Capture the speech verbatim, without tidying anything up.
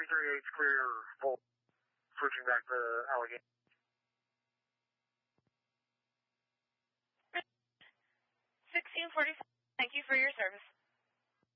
three eight clear, full, switching back to Allegheny. sixteen forty-five, thank you for your service.